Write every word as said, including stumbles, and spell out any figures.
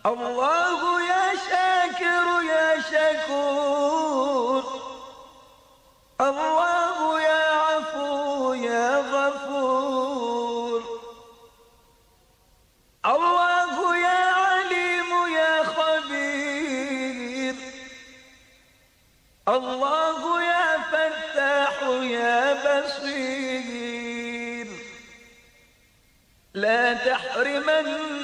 الله يا شاكر يا شكور، الله يا عفو يا غفور، الله يا عليم يا خبير، الله يا فتاح يا بصير. لا تحرمن